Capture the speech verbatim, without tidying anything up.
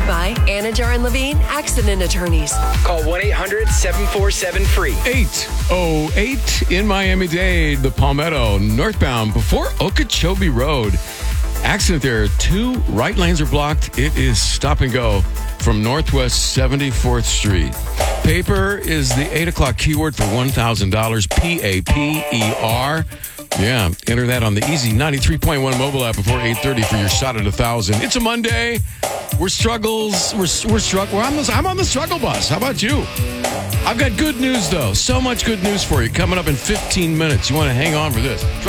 by Anajar and Levine Accident Attorneys. Call one eight hundred seven four seven free. eight oh eight in Miami-Dade, the Palmetto, northbound before Okeechobee Road. Accident there. Two right lanes are blocked. It is stop and go from Northwest seventy-fourth Street. Paper is the eight o'clock keyword for one thousand dollars. P A P E R. Yeah, enter that on the Easy ninety-three point one mobile app before eight thirty for your shot at one thousand. It's a Monday. We're struggles. We're, we're struck. Well, I'm, I'm on the struggle bus. How about you? I've got good news, though. So much good news for you coming up in fifteen minutes. You want to hang on for this.